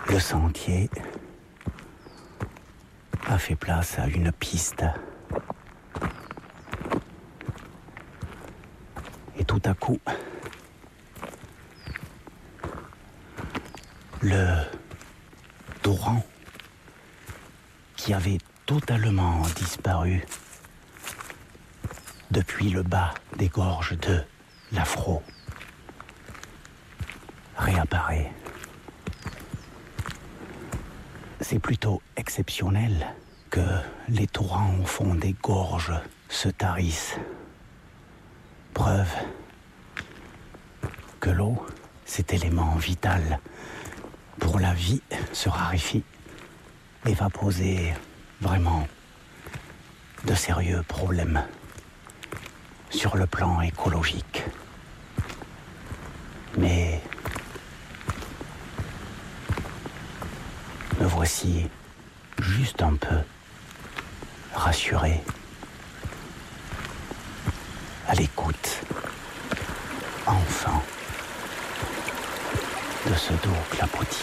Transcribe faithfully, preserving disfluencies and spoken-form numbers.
Le sentier a fait place à une piste. Et tout à coup, le torrent qui avait totalement disparu depuis le bas des gorges de l'Afro réapparaît. C'est plutôt exceptionnel que les torrents au fond des gorges se tarissent. Preuve que l'eau, cet élément vital pour la vie, se raréfie et va poser vraiment de sérieux problèmes sur le plan écologique. Mais me voici juste un peu rassuré, à l'écoute, enfin, de ce dos clapotis.